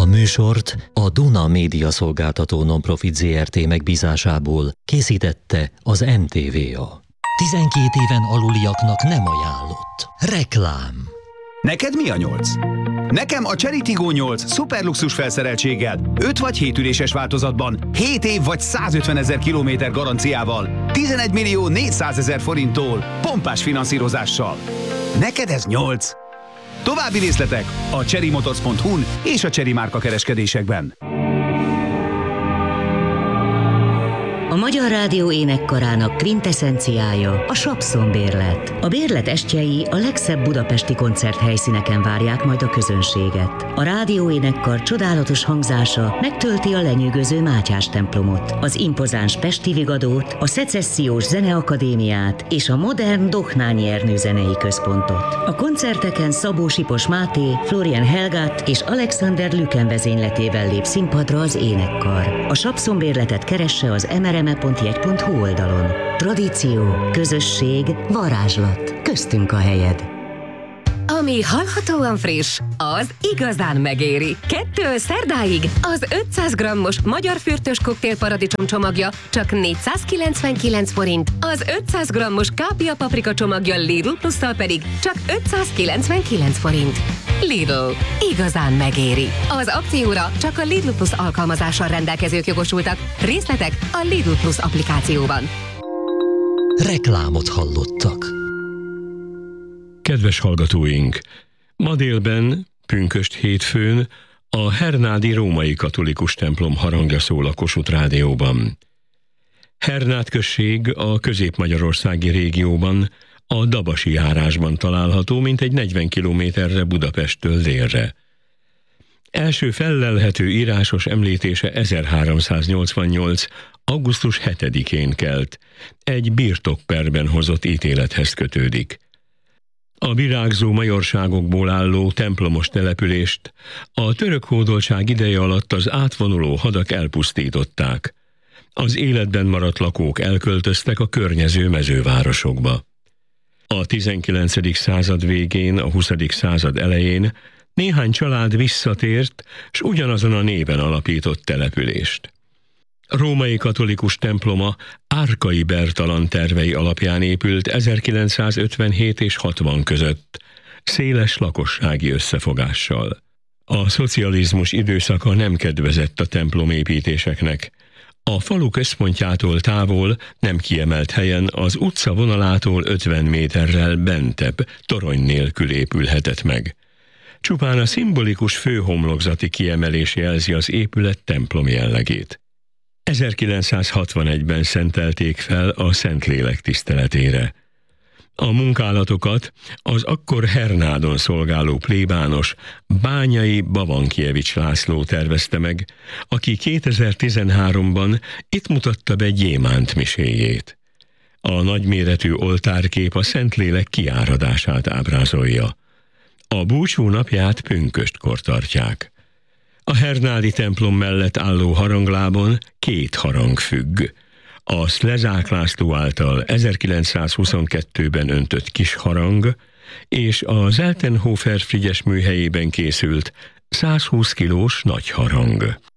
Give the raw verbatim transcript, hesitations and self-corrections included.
műsort a Duna Média Szolgáltató Nonprofit zé er té megbízásából készítette az em té vé a. tizenkét éven aluliaknak nem ajánlott. Reklám. Neked mi a nyolc? Nekem a Chery Tiggo nyolc szuperluxus felszereltséggel, öt vagy hét üléses változatban, hét év vagy százötven ezer kilométer garanciával, tizenegy millió négyszázezer forinttól, pompás finanszírozással. Neked ez nyolc? További részletek a chery motors pont hu-n és a Chery márka kereskedésekben. A Magyar Rádió énekkarának kvinteszenciája a Sapszon-bérlet. A bérlet estjei a legszebb budapesti koncerthelyszíneken várják majd a közönséget. A rádió énekkar csodálatos hangzása megtölti a lenyűgöző Mátyás templomot, az impozáns Pesti Vigadót, a Szecessziós Zeneakadémiát és a modern Dohnányi Ernő zenei központot. A koncerteken Szabó Sipos Máté, Florian Helgát és Alexander Lüken vezényletével lép színpadra az énekkar. A Sapszon-bérletet keresse az em er em e pont jegy pont hu oldalon. Tradíció, közösség, varázslat. Köztünk a helyed. Ami hallhatóan friss, az igazán megéri. Kettő szerdáig az ötszáz grammos magyar fürtös koktél paradicsom csomagja csak négyszázkilencvenkilenc forint, az ötszáz grammos kápia paprika csomagja Lidl Plusszal pedig csak ötszázkilencvenkilenc forint. Lidl. Igazán megéri. Az akcióra csak a Lidl Plus alkalmazással rendelkezők jogosultak. Részletek a Lidl Plus applikációban. Reklámot hallottak. Kedves hallgatóink! Ma délben, pünkösd hétfőn a Hernádi római katolikus templom harangja szól a Kossuth Rádióban. Hernád község a közép-magyarországi régióban, a Dabasi járásban található, mintegy negyven kilométerre Budapesttől délre. Első fellelhető írásos említése ezerháromszáznyolcvannyolc. augusztus hetedikén kelt, egy birtokperben hozott ítélethez kötődik. A virágzó majorságokból álló templomos települést a török hódoltság ideje alatt az átvonuló hadak elpusztították. Az életben maradt lakók elköltöztek a környező mezővárosokba. A tizenkilencedik század végén, a huszadik század elején néhány család visszatért, s ugyanazon a néven alapított települést. Római katolikus temploma Árkai Bertalan tervei alapján épült ezerkilencszázötvenhét és hatvan között, széles lakossági összefogással. A szocializmus időszaka nem kedvezett a templomépítéseknek. A falu központjától távol, nem kiemelt helyen az utca vonalától ötven méterrel bentebb, torony nélkül épülhetett meg. Csupán a szimbolikus főhomlokzati kiemelés jelzi az épület templom jellegét. ezerkilencszázhatvanegyben szentelték fel a Szentlélek tiszteletére. A munkálatokat az akkor Hernádon szolgáló plébános Bányai Bavankjevics László tervezte meg, aki kétezer-tizenháromban itt mutatta be gyémánt miséjét. A nagyméretű oltárkép a Szentlélek kiáradását ábrázolja. A búcsú napját pünköstkor tartják. A hernádi templom mellett álló haranglábon két harang függ. A Szlezák László által ezerkilencszázhuszonkettőben öntött kis harang, és az Eltenhofer Frigyes műhelyében készült százhúsz kilós nagy harang.